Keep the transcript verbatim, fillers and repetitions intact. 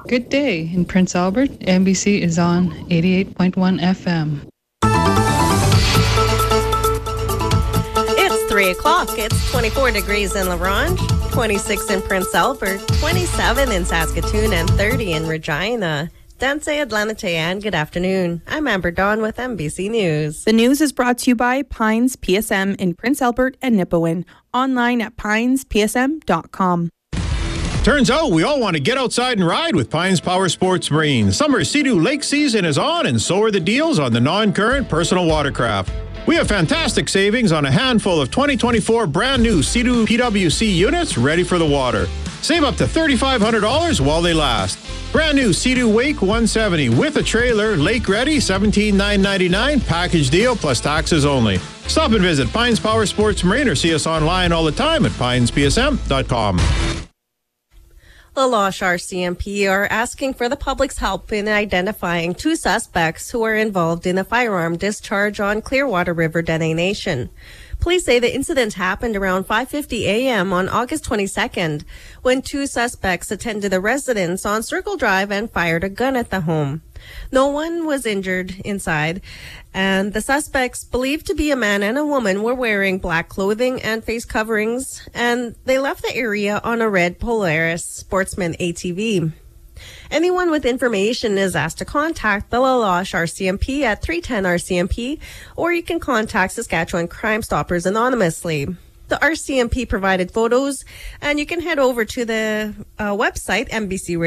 Good day. In Prince Albert, N B C is on eighty-eight point one F M. It's three o'clock. It's twenty-four degrees in La Ronge, twenty-six in Prince Albert, twenty-seven in Saskatoon, and thirty in Regina. Danse Atlante, and good afternoon. I'm Amber Dawn with N B C News. The news is brought to you by Pines P S M in Prince Albert and Nipawin. Online at pines p s m dot com. Turns out we all want to get outside and ride with Pines Power Sports Marine. Summer Sea-Doo lake season is on, and so are the deals on the non-current personal watercraft. We have fantastic savings on a handful of twenty twenty-four brand new Sea-Doo P W C units ready for the water. Save up to three thousand five hundred dollars while they last. Brand new Sea-Doo Wake one seventy with a trailer, lake ready, seventeen thousand nine hundred ninety-nine dollars, package deal plus taxes only. Stop and visit Pines Power Sports Marine or see us online all the time at pines p s m dot com. La Loche R C M P are asking for the public's help in identifying two suspects who are involved in a firearm discharge on Clearwater River Dene Nation. Police say the incident happened around five fifty a.m. on August twenty-second when two suspects attended a residence on Circle Drive and fired a gun at the home. No one was injured inside, and the suspects, believed to be a man and a woman, were wearing black clothing and face coverings, and they left the area on a red Polaris Sportsman A T V. Anyone with information is asked to contact the La Loche R C M P at three ten R C M P, or you can contact Saskatchewan Crime Stoppers anonymously. The R C M P provided photos, and you can head over to the uh, website N B C